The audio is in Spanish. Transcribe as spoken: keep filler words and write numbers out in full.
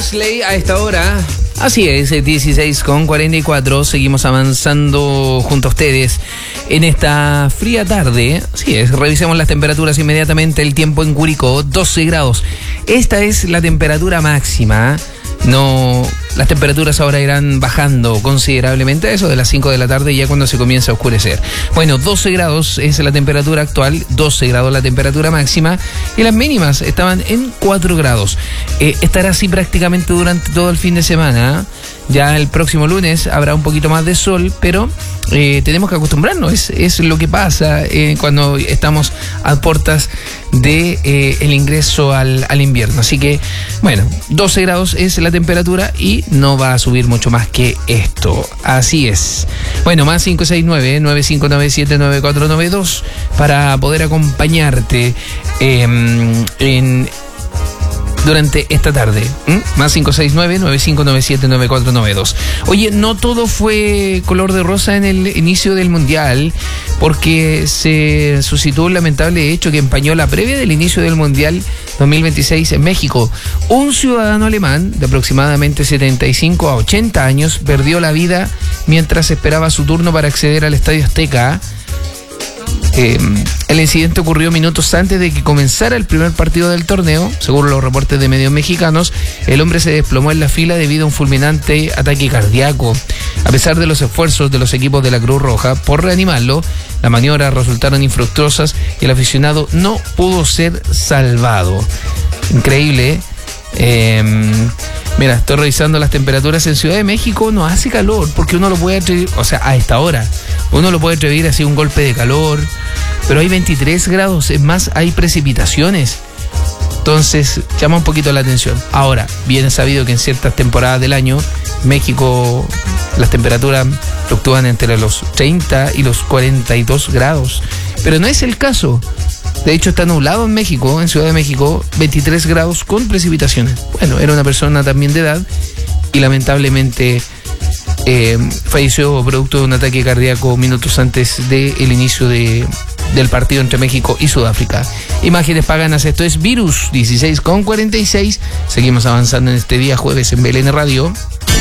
Ashley a esta hora. Así es, dieciséis con cuarenta y cuatro. Seguimos avanzando junto a ustedes en esta fría tarde. Así es, revisemos las temperaturas inmediatamente. El tiempo en Curicó, doce grados. Esta es la temperatura máxima. No, las temperaturas ahora irán bajando considerablemente a eso de las cinco de la tarde, ya cuando se comienza a oscurecer. Bueno, doce grados es la temperatura actual, doce grados la temperatura máxima, y las mínimas estaban en cuatro grados. Eh, estará así prácticamente durante todo el fin de semana. Ya el próximo lunes habrá un poquito más de sol, pero eh, tenemos que acostumbrarnos. Es, es lo que pasa eh, cuando estamos a puertas de eh, el ingreso al, al invierno. Así que, bueno, doce grados es la temperatura y no va a subir mucho más que esto. Así es. Bueno, más cinco seis nueve, nueve cinco nueve siete, nueve cuatro nueve dos para poder acompañarte eh, en... durante esta tarde. ¿Mm? Más cinco seis nueve, nueve cinco nueve siete, nueve cuatro nueve dos. Oye, no todo fue color de rosa en el inicio del Mundial, porque se suscitó un lamentable hecho que empañó la previa del inicio del Mundial dos mil veintiséis en México. Un ciudadano alemán de aproximadamente setenta y cinco a ochenta años perdió la vida mientras esperaba su turno para acceder al Estadio Azteca. Eh, el incidente ocurrió minutos antes de que comenzara el primer partido del torneo. Según los reportes de medios mexicanos, el hombre se desplomó en la fila debido a un fulminante ataque cardíaco. A pesar de los esfuerzos de los equipos de la Cruz Roja por reanimarlo, las maniobras resultaron infructuosas y el aficionado no pudo ser salvado. Increíble, ¿eh? Eh, mira, estoy revisando las temperaturas en Ciudad de México. No hace calor, porque uno lo puede atribuir, o sea, a esta hora uno lo puede atribuir así un golpe de calor, pero hay veintitrés grados, es más, hay precipitaciones. Entonces llama un poquito la atención. Ahora, bien es sabido que en ciertas temporadas del año México las temperaturas fluctúan entre los treinta y los cuarenta y dos grados, pero no es el caso. De hecho, está nublado en México, en Ciudad de México, veintitrés grados con precipitaciones. Bueno, era una persona también de edad y lamentablemente eh, falleció producto de un ataque cardíaco minutos antes del inicio de, del partido entre México y Sudáfrica. Imágenes paganas, esto es Virus, dieciséis con cuarenta y seis. Seguimos avanzando en este día jueves en B L N Radio.